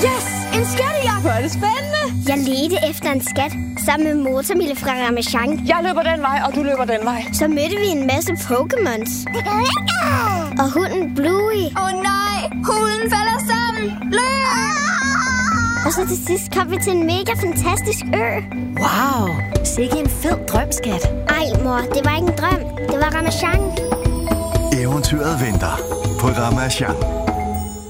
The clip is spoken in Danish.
Yes! En skattejagt! Hvor er det spændende! Jeg ledte efter en skat sammen med Motormille fra Ramasjang. Jeg løber den vej, og du løber den vej. Så mødte vi en masse Pokémons. Og hunden Bluey. Nej, hunden falder sammen. Løb! Og så til sidst kom vi til en mega fantastisk ø. Wow, sikke en fed drømskat. Ej mor, det var ikke en drøm. Det var Ramasjang. Eventyret venter på Ramasjang.